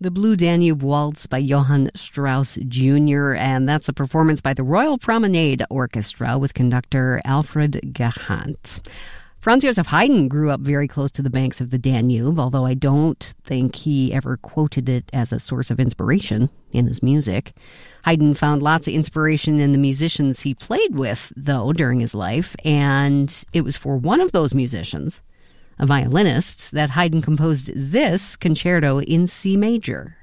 The Blue Danube Waltz by Johann Strauss Jr., and that's a performance by the Royal Promenade Orchestra with conductor Alfred Gahant. Franz Joseph Haydn grew up very close to the banks of the Danube, although I don't think he ever quoted it as a source of inspiration in his music. Haydn found lots of inspiration in the musicians he played with, though, during his life, and it was for one of those musicians, a violinist, that Haydn composed this concerto in C major.